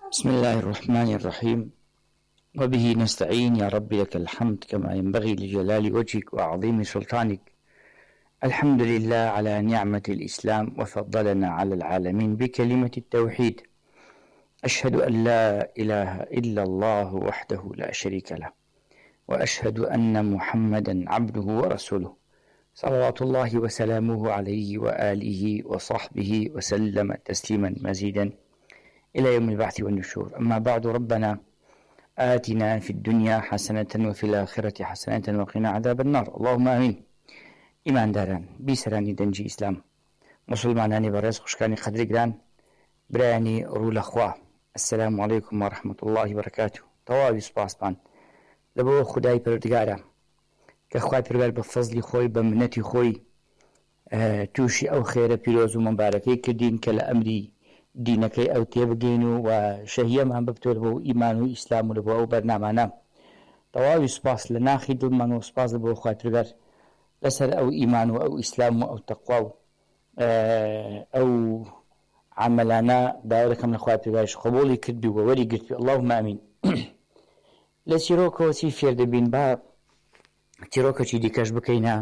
بسم الله الرحمن الرحيم وبه نستعين يا رب لك الحمد كما ينبغي لجلال وجهك وعظيم سلطانك. الحمد لله على نعمة الإسلام وفضلنا على العالمين بكلمة التوحيد. أشهد أن لا إله إلا الله وحده لا شريك له، وأشهد أن محمدا عبده ورسوله صلوات الله وسلامه عليه وآله وصحبه وسلم تسليما مزيدا إلى يوم البعث والنشور. أما بعد، ربنا آتنا في الدنيا حسنة وفي الآخرة حسنة وقنا عذاب النار. اللهم آمين. إيمان داران بيسراني دنجي إسلام مسلماناني برز خشكاني قدر قران براني رول أخوة، السلام عليكم ورحمة الله وبركاته. طوابي سباسبان لبو خداي پروردگارا كخواي پروردگار بفضل خوي بمنتي خوي توشي أو خير بيروز ومباركي كدين كلا أمري دينكي أو تيبقينو وشهيم هم ببتول بو إيمان وإسلام ولبو أو برنامانا. طوابي سباس لناخي دلمان وسباس لبو خواي پروردگار لسر أو إيمان أو إسلام أو تقوى أو عملانا دايرك من أخوات بغايش قبولي كربي وولي قربي. اللهم آمين. لسيروكا وسي فيردبين با تيروكا چي ديكاش بكينا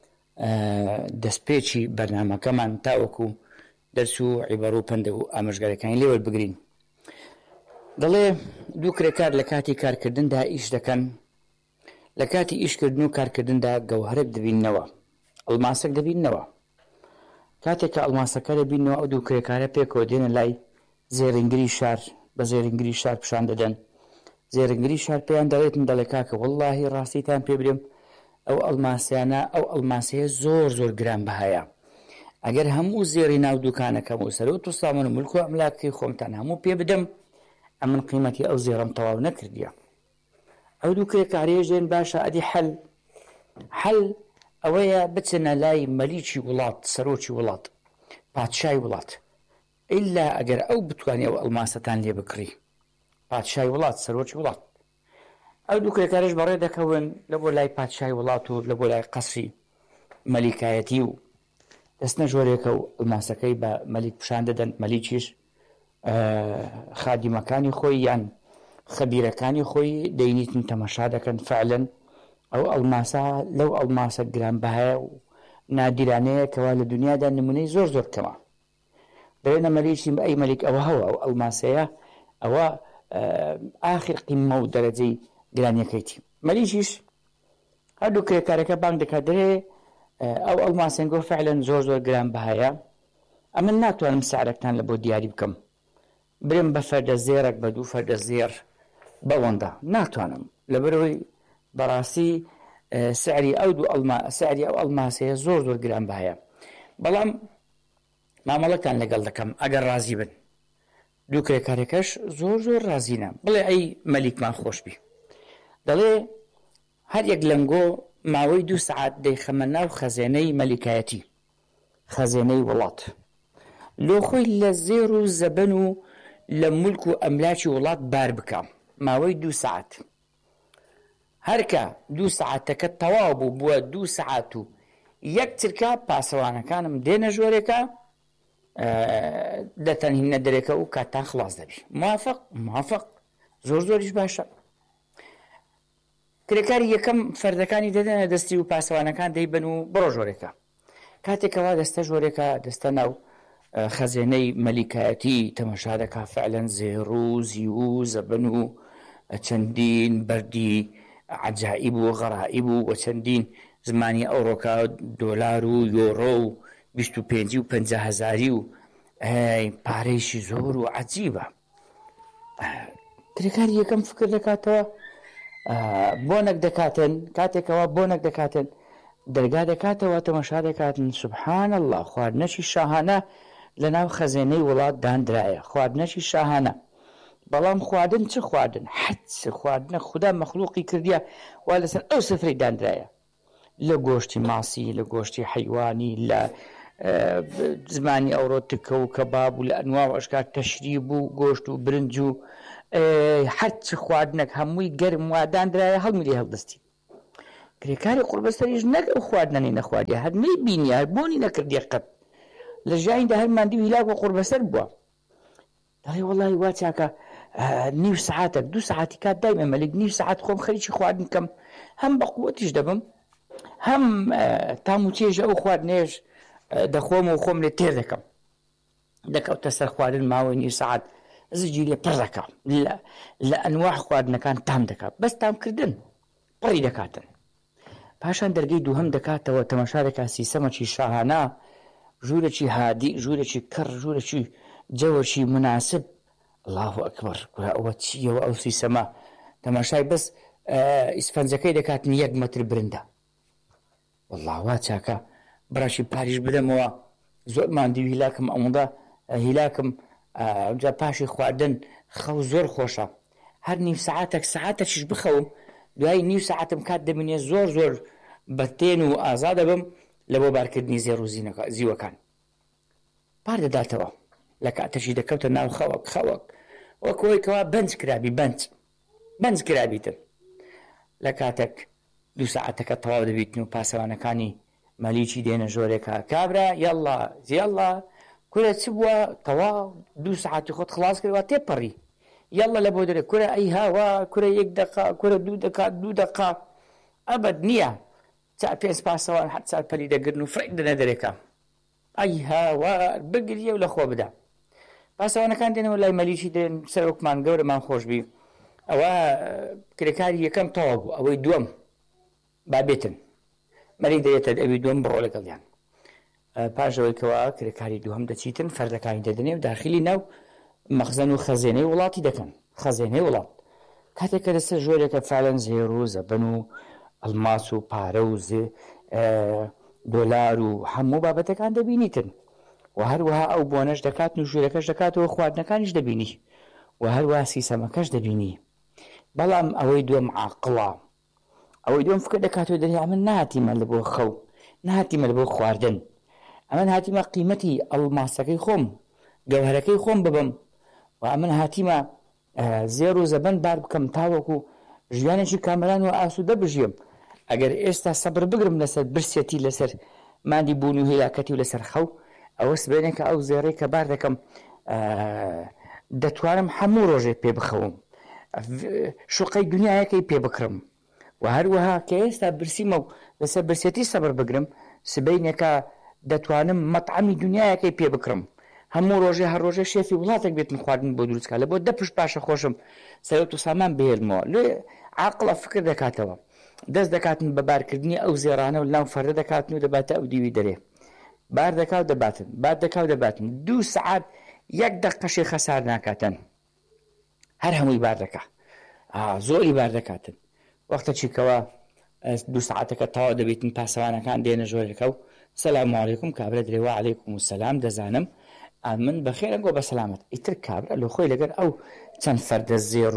دسبيچي برنامه كمان تاوكو درسو عبارو پندو آمشگاره كاين ليول بگرين دلي دو كريكار لكاتي كار كردن دا إيش دكن لكاتي إيش كردنو كار كردن دا قوهرك دبين نوا الماسك دبين نوا كاتك الماسك دبين نوا دو كريكار بيكو دين لاي زيرنگري شار بزيرنگري شار بشان ددن زيرنگري شار بيان داريتن دلكاك والله راسي تان بيبريم او الماسيانا او الماسيه زور زور گران بهايا اگر همو زيري ناو دوكانك همو سروتو سامن ملكو املاكي خومتان همو بيبدم امن قيمتي او زيرم طواو نكرديا او دو كريكاري جين باشا ادي حل اويا بتسنا لاي مليشي ولات سروتشي ولات باتشاي ولات إلا أجر أو بتواني أو الماستان لي بكري باتشاي ولات سروتشي ولات أو دو كريكاريش بريدة كون لبو لاي باتشاي ولاتو لبو لاي قصري ملكايتيو دسنا جوريكو الماسكي با ملك بشانددن مليكيش خادم كاني خوي يعني خبير كاني خوي دينيتن تمشادكن فعلا أو الماسا لو الماسا جرام بها نادرانية كوال الدنيا دا نموني زور زور كما درينا مليشي أي ملك أو هو أو الماسية أو آخر قمة ودرجة جرانية كيتي مليشيش هادو كاركا بانك دكادري أو الماسينجو فعلا زور زور جرام بهايا أما ناتو أنا مساعدكتان لبو دياري بكم بريم بفرد الزيرك بدو فرد الزير بوندا ناتو أنا لبروي براسي سعري أو دو سعري أو الماسية زور زور جرام بهايا بلام معاملتان لەگەڵ دەکەم ئەگەر رازی بن دوو کرێکارێکەش زۆر زۆر رازینە بڵێ ئەی مەلیکمان خۆش بی دەڵێ هەر یەک لەنگۆ ماوەی 2 سعات دەیخەمە ناو خەزێنەی مەلیکایەتی خەزێنەی وڵات لۆ خۆی لە زێر و زەبەن و لە مولک و ئەملاکی وڵات بار بکە ماوەی 2 سعات هەرکە 2 سعاتەکە تەواو بوو بووە 2 سعات و یەک چرکە پاسەوانەکانم دێنە ژۆرێکە دەتەنهی نەدرێکە و کاتان خلاص دەبی موافق زۆر زۆریش باشە کرێکاری یەکەم فەردەکانی دەدەنە دەستی و پاسەوانەکان دەیبن و بڕۆ ژۆرێکە کاتێکەوە دەستە ژۆرێکە دەستە ناو خەزێنەی مەلیکایەتی تەماشا دەکا فعلەن زێڕ و زیو و زەبن و چەندین بەردی عەجائب و غەرائب و چەندین زمانی ئەوڕۆکە دۆلار و یۆڕۆ و 25 و 50 هەزاری و پارەیشی زۆر و عەجیبە کرێکاری یەکەم فکر دەکاتەوە بۆنێک دەکاتن کاتێکەوە بۆنێک دەکاتن دەرگا دەکاتەوە تەماشا دەکاتن سوبحان الله خواردنەشی شاهانە لە ناو خەزێنەی وڵات دانرایە خواردنەشی شاهانە بەڵام خواردن چ خواردن حەج خواردنە خوددا مەخلوقی کردیە وا لەسەر ئەو سفرەی دانرایە لە گۆشتی ماسی لە گۆشتی حیوانی لە زمانی ئەوڕۆ تکە و کەباب و لە ئەنواع و ئەشکال تەشریب و گۆشت و برنج و هەرچ خواردنێک هەمووی گەرم وا دانرایە هەڵمی لێ هەڵدەستی کرێکاری قوربەسەریش نەک ئەو خواردنەی نەخواردیە هەر نەیبینی هەر بۆنی نەکردیە قەت لە ژیانیدا هەر ماندوو هیلاک و قوربەسەر بووە دەڵێ وەڵڵاهی وا چاکە نیو سعاتێک 2 ساعتی کات دایمە مەلک نیو ساعت خۆم خەریکی خواردن کەم هەم بە قووەتیش دەبم هەم تام و چێژە ئەو خواردنێژ دەخۆم و خۆم لێ تێر دەکەم دەکەوتە سەر خواردن ماوەی نیو ساعت زجی لێ پڕ دەکەم لە ئەنواع خواردنەکان تام دەکات بەس تامکردن پڕی دەکاتن پاشان دەرگەی دووهەم دەکاتەوە تەماشا دەکات سیسەمەکی شاهانە ژوورێکی هادی ژوورێکی کڕ ژوورێکی جەوەشی مناسب الله ئەکبەر گورا ئەوە چیەوە ئەو سیسەمە تەماشای بەس ئیسفەنجەکەی دەکاتن 1 مەتر برندە والله وا چاکە بڕاشی پاریش بدەمەوە زۆرمان دیوی هیلاکم ئەوەندە هیلاکم جا پاشی خواردن خەو زۆر خۆشە هەر نیو ساعتێک ساعتێکیش بخەوم دوای نیو ساعتم کات دەبینێ زۆر بەتێن و ئازا دەبم لە بۆ بارکردنی زێڕ و زیوەکان پار دەداتەوە لە کاتەشی دەکەوتە ناو خەوەک وەکەوەی کەوا بەنج کرابی بەنج کرابیتن لە کاتێک 2 ساعتەکە تەواو دەبیتن و پاسەوانەکانی مەلیکی دێنە ژۆرێکە کابرا یەڵڵا کورە چ بووە تەواو 2 ساعتی خۆت خلاص کردوە تێپەڕی یەڵڵا لە بۆ دەرێ کورە ئەی هاوا کورە 1 دقا کورە 2 دقا ئەبەد نییە چا 5 پاسەوان حەت چار پەلی دەگرن و فڕێک دەنە دەرێکە ئەی هاوا بگریە و لە خۆ بدە پاسەوانەکان دێنەوە لای مەلیکی دێن سەرۆکمان گەورەمان خۆشبی ئەوە کرێکاری یەکەم تەواو بوو ئەوەی دووەم بابێتن مەلی دەیەتە ئەوی دووەم بڕۆ لەگەڵیان پاشەوەی کەوا کرێکاری دووەم دەچیتن فەردەکانی دەدنێ و داخلی ناو مەخزن و خەزێنەی وڵاتی دەکەن خەزێنەی وڵات کاتێککە لەسەر ژۆرێکە فعلەن زێڕ و زەبەن و ئەلماس و پارە و دۆلار و هەموو بابەتەکان دەبینیتن و هەروەها ئەو بۆنەش دەکاتن و ژوورەکەش دەکاتەوە خواردنەکانیش دەبینی و هەروەها سیسەمەکەش دەبینی بەڵام ئەوەی دووەم عاقڵە ئەوەی دووەم فکر دەکاتەوە دەرێ من نهاتیمە لە بۆ خەو نهاتیمە لە بۆ خواردن ئەمن هاتیمە قیمەتی ئەڵماسەکەی خۆم گەوهرەکەی خۆم ببم و ئەمن هاتیمە زێڕ و زەبەن بار بکەم تاوەکو ژیانێکی کامەران و ئاسوودە بژیم ئەگەر ئێستا سەبر بگرم لەسەر برسێتی لەسەر مادی بوون و هیلاکەتی و لەسەر خەو ئەوە سبێنێکە ئەو زێڕەی کە بار دەکەم دەتوانم هەموو ڕۆژێک پێ بخەوم شوقەی دنیایەکەی پێ بکڕم و هەروەها کە ئێستا برسیمە و لەسەر برسێتی سەبر بگرم سبەینێکە دەتوانم مەطعەمی دنیایەکەی پێ بکڕم هەموو ڕۆژێ هەر ڕۆژێ شێفی وڵاتێک بێتن خواردن بۆ دروستکە لە بۆ دەپشت پاشە خۆشم سەرەوت و سامان بهێنمەوە لێ عاقڵە فکر دەکاتەوە دەست دەکاتن بە بارکردنی ئەو زێڕانە و لام فەردە دەکاتن و دەباتە ئەو دیوی دەرێ بار دەکاو دەباتن بار دەکاو دەباتن 2 ساعت 1 دقەشی خەسار ناکاتن هەر هەمووی بار دەکا زۆری بار دەکاتن وەختە چیکەوە 2 ساعتەکە تەواو دەبێتن پاسەوانەکان دێنە ژۆرێکە و سەلام عەلەیکوم کابرا درێوە عەلەیکوم السەلام دەزانم من بەخێرە گۆ بە سەلامەت ئیتر کابرا لە خۆی لەگەر ئەو چەند فەردە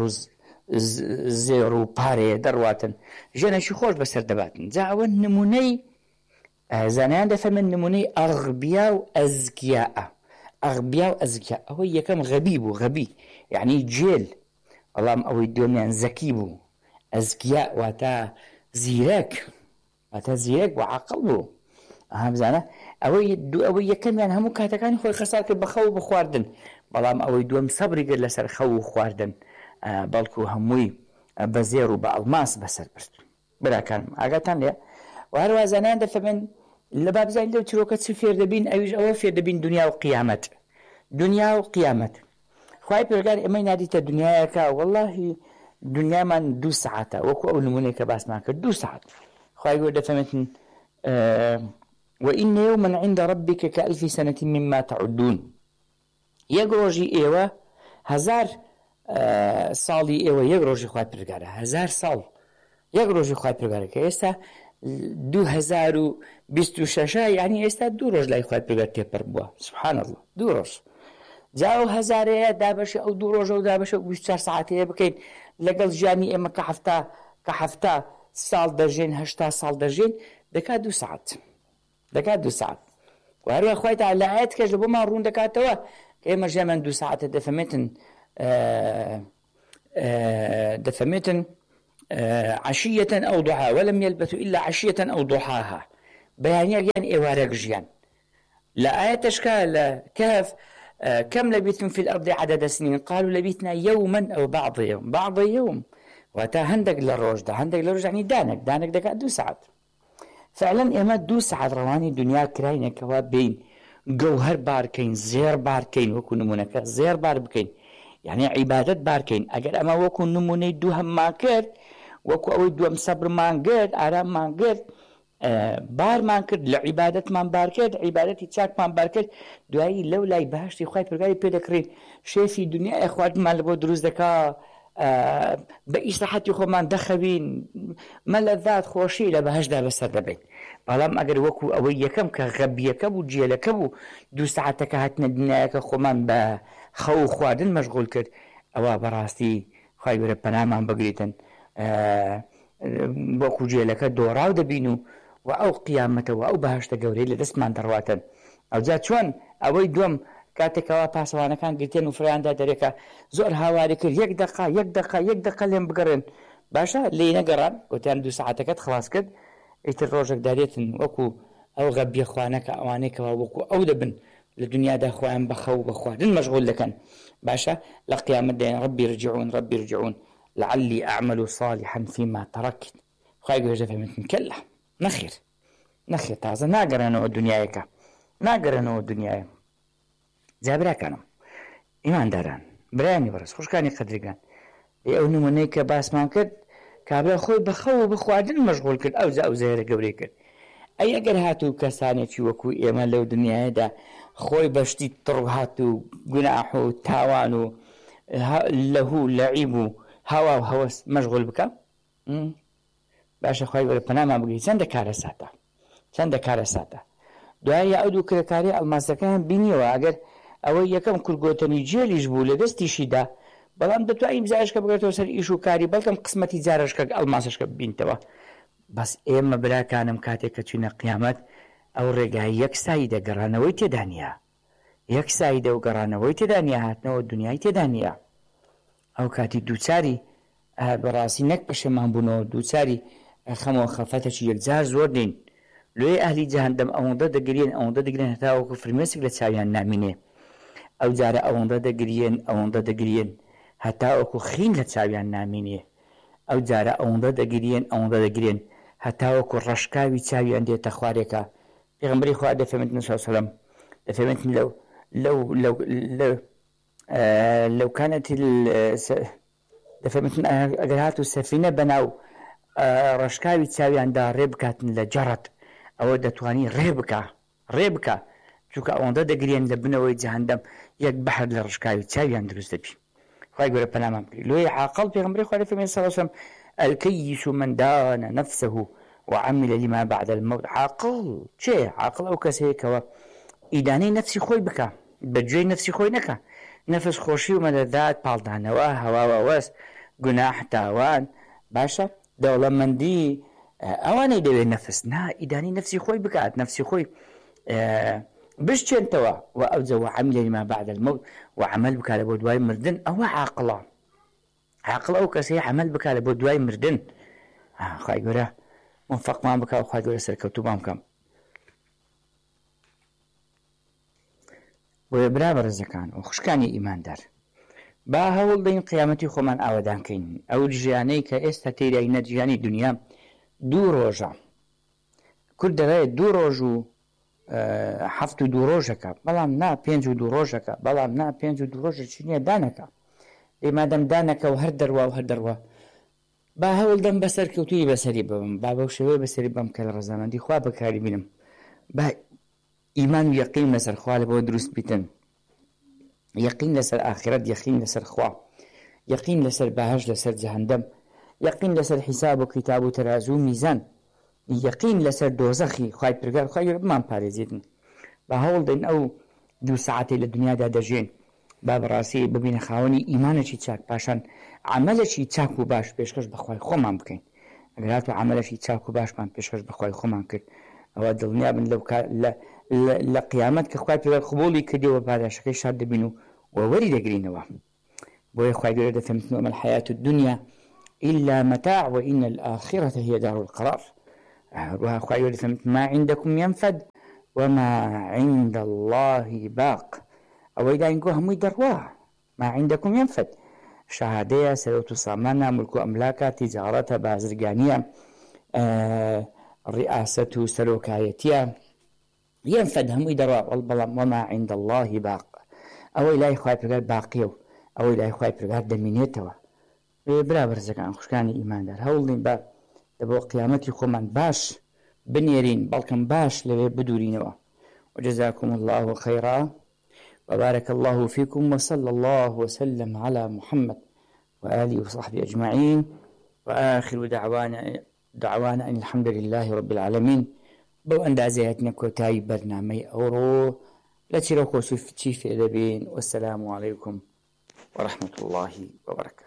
زێڕ و پارەیە دەڕواتن ژێنێکی خۆش بەسەر دەباتن جا ئەوە نمونەی زانایان دەفەرمێن نمونەی ئەغبیا و ئەزکیاءە ئەغبیا و ئەزکیا ئەوەی یەکەم غەبی بوو غەبی یعنی جێل بەڵام ئەوەی دووەمیان زەکی بوو ئەزکیا واتە زیرەک و عاقڵ بوو بزانە ئەوەی یەکەمیان هەموو کاتەکانی خۆی خەسار کرد بە خەو و بخواردن بەڵام ئەوەی دووەم سەبری کرد لەسەر خەو و خواردن بەڵکو هەمووی بە زێڕ و بە ئەڵماس بەسەر برد براکانم ئاگاتان لێ و هەروە زانایان دەفەرمێن لە بابزین لەو چیرۆکە چ فێر دەبین ئەویش ئەوە فێر دەبین دنیا و قیامەت خوای پێرگار ئێمەی نادیتە دنیایەکە وەڵڵاهی دنیامان 2 ساعتە وەکو ئەو نمونەی کە باسمان کرد 2 ساعت خوای گەورە دەفەرمێتن وإن يوما عند ربك كألف سنة مما تعدون یەک ڕۆژی ئێوە 1000 ساڵی ئێوە یەک ڕۆژی خوای پێرگارە 1000 ساڵ یەک ڕۆژی خوای پێرگارە کە ئێستا 2026 یعنی ئێستا 2 ڕۆژ لای خوای پێرگار تێپەر بووە سبحان الله 2 ڕۆژ جا و هەزارەیە دابەشی ئەو 2 ڕۆژە و دابەشە 24 ساعتەیە بکەین لەگەڵ ژیانی ئێمە کە هەفتە ساڵ دەژین 80 ساڵ دەژین دەکات 2 ساعت دەکات 2 ساعت و هەروە خوای تەعالی ئاەت کەش لە بۆمان ڕوون دەکاتەوە کە ئێمە ژیانمان 2 ساعتە دەفەرمێتن عشية أو ضحاها ولم يلبثوا إلا عشية أو ضحاها بيانيان ئێوارەك ژیان لە ئاەتەشکا لە کەف كم لبثتم في الأرض عدد سنين قالوا لبثنا يوما أو بعض يوم واتا هەندێک لە ڕۆژدا هەندێک لە ڕۆژ ینی دانێک دەکات 2 ساعت فعلا ئێمە 2 ساعت ڕەوانی دنیا کراینەکەوە بین گەوهەر بارکەین زێر بارکەین وەکو نمونونەکە زێر بار بکەین یعنی عیبادەت بارکەین ئەگەر ئەمە وەکو نمونەی دوو هەممان کرد وەکو ئەوەی دووەم سەبرمان کرد ئاراممان کرد بارمان کرد لە عیبادەتمان بار کرد عیبادەتی چاکمان بار کرد دوایی لەو لای بەهشتی خوای پەروەردگاری پێ دەکڕین شێفی دنیای خواردمان لە بۆ دروست دەکا بە ئیسراحەتی خۆمان دەخەوین مەلەذات خۆشی لە بەهشتدا بەسەر دەبین بەڵام ئەگەر وەکو ئەوەی یەکەم کە غەبیەکە بوو جێلەکە بوو 2 ساعتەکە هاتنە دنیاەکە خۆمان بە خەو خواردن مەشغول کرد ئەوە بەڕاستی خوای گەورە پەنامان بگریتن وەکو جێلەکە دۆڕاو دەبین و ئەو قیامەتەوە ئەو بەهشتە گەورەی لە دەستمان دەڕواتن ئەوجا چۆن ئەوەی دووەم کاتێکەوە پاسەوانەکان گرتێن و فریاندا دەرێکە زۆر هاواری کرد 1 دقە لێم بگەڕێن باشە لێ نەگەڕان گوتیان 2 ساعتەکەت خلاص کرد ئیتر ڕۆژێک دارێتن وەکو ئەو غەبیە خوانەکە ئەوانەیەکەوە وەکو ئەو دەبن لە دنیادا خۆیان بەخەو بەخواردن مەشغول دەکەن باشە لە قیامەت دەیان ربی ارجعون لعلی أعمل صالحا فيما تركت خوای گەورە فەرمێتن کەلا نەخێر تازە ناگەڕێنەوە دنیایەکە ناگەڕێنەوە دنیایە جابراکانم ئیمانداران برایانی بەڕێز خوشکانی قەدرگان ئەو نمونەی کە باسمان کرد کابرا خۆی بەخەو بخواردن مەشغول کرد ئەو زەیرە گەورەی کرد ئەی ئەگەر هاتوو کەسانێکی وەکو ئێمە لەو دنیاەدا خۆی بەشتی تڕ هات و گوناح و تاوان و لەهوو لەعیب و هەوا و هەوەس مەشغول بکە باشە خوای گەورە پەنامان بگری چەندە کارە ساتە دوایە ئەو دوو کرێکاری ئەڵماسەکان بینیەوە ئەگەر ئەوەی یەکەم کورگۆتنی جێلیش بوو لە دەستیشیدا بەڵام دەتوانین ئیمزایشکە بگرێتەوە سەر ئیش و کاری بەڵکەم قسمەتی جارشکە ئەڵماسشکە ببینتەوە بەس ئێمە براکانم کاتێک کە چوینە قیامەت ئەو ڕێگای یەکسایی دەگەڕانەوەی تێدا نیە یەکسایی دە و گەڕانەوەی تێدا نیە هاتنەوە دنیای تێدا نیە ئەو کاتی دووچاری بەڕاستی نەک پەشێمان بوونەوە دووچاری خەمەوە خەفەتێکی یەکجار زۆر دێن لێ ئەهلی جەهەنەم ئەوەندە دەگرێن هەتا وەکو فرمێسک لە چاویان نامینێ ئەو جارە ئەوەندە دەگرێن هەتا وەکو خین لە چاویان نامینێ ئەو جارە ئەوەندە دەگرێن هەتا وەکو ڕەشکاوی چاویان دێتە خوارێکە پێغەمبەری خوا دەفەرمێتن سەلەم دەفەرمێتن لەو کانەت دەفەرمێتن ئەگەر هاتوو سەفینە بەناو ڕەشکاوی چاویاندا ڕێ بکاتن لە جەڕەت ئەوە دەتوانی ڕێ بکە چونکە ئەوەندە دەگرێن لە بنەوەی جەهەنەم یەک بەحر لە ڕشکاوی چاویان دروست دەبی خوای گەورە پەنامان بگری لۆی عاقڵ پێغەمبەری خوا دەفەرمێت صلی الله علیه وسلم الكيس من دان نفسه وعمل لما بعد الموت عاقڵ ئەو کەسەیەکەوە ئیدانەی نەفسی خۆی بکە بەگوێی نەفسی خۆی نەکە نەفس خۆشی و مەلەذات پاڵدانەوە هەواوەوەست گوناح تاوان باشە دەوڵەمەندی ئەوانەی دەوێت نەفس ئیدانی نەفسی خۆی بکات نەفسی خۆی بشتێنتەوە و ئەوجەوە عەمل لما بعد الموت و عەمەل بکات لە بۆ دوای مردن ئەوە عاقڵە ئەو کەسەی عەمەل بکات لە بۆ دوای مردن خوای گەورە موفقمان بکات و خوای گەورە سەرکەوتوومان بکەم بۆیە برا بەڕێزەکان و خوشکانی ئیماندار با هەوڵ دەین قیامەتی خۆمان ئاوەدانکەین ئەو ژیانەی کە ئێستا تێداینە ژیانی دنیا 2 ڕۆژە کورد دەڵێت 2 ڕۆژ و 7 ڕۆژەکە بەڵام نا 5 ڕۆژەکە بەڵام نا 5 ڕۆژە چ نییە دانەکە ئێمادەم دانەکە و هەر دەڕوا با هەوڵ دەم بەسەر کەوتوی بەسەری بم با بەو شێوەیە بەسەری بم کە لە ڕەزامەندی خوا بەکاری بینم با ئیمان و یەقین لەسەر خوا لە بۆ دروست بیتن یەقین لەسەر ئاخرەت یەقین لەسەر خوا یەقین لەسەر بەهەشت لەسەر جەهەنەم یەقین لەسەر حیساب و کتاب و تەرازوو و میزان یەقین لەسەر دۆزەخی خوای پروردگار خوای بمان پارێزیتن با هەوڵ دەین ئەو 2 ساعتەی لە دنیادا دەژین با بەڕاستی ببینە خاوەنی ئیمانێکی چاک پاشان عەمەلێکی چاک و باش پێشکەش بەخوای خۆمان بکەین ئەگەر هاتوو عەمەلێکی چاک و باشمان پێشکەش بەخوای خۆمان کرد ئەوە دڵنیابن لە قیامەت کە خوای پروردگار قبوڵی کردیەوە پاداشەکەی شاد دەبین و وەری دەگرینەوە بۆیە خوای گەورە دەفەرمێت وما الحياة الدنيا إلا متاع وإن الآخرة هي دار القرار وخوای گەورە دەفەرمێت ما عندكم ينفد وما عند الله باق ئەوەی داینگۆ هەمووی دەڕوا ما عندكم ينفد شهادەیە سەرۆت و سامانە ملک و ئەملاکە تیجارەتە بازرگانیە ڕئاسەت و سەرۆکایەتیە ينفد هەمووی دەڕوا بەڵام وما عند الله باق ئەوەی لای خوای پروردگار باقیە و ئەوەی لای خوای پروردگار دەمێنێتەوە. برا بەرزەکان خوشکانی ئیماندار هەوڵین بە بۆ قیامەتی خۆمان باش بنێرین بەڵکم باش لەوێ بدورینەوە. وجزاكم الله خيرا وبارك الله فيكم وصلى الله وسلم على محمد وآله وصحبه أجمعين وآخر دعوانا أن الحمد لله رب العالمين. بو أندازياتنا كوتاي برنامج أورو لا تشيروا كوسو في الأدبين. والسلام عليكم ورحمة الله وبركاته.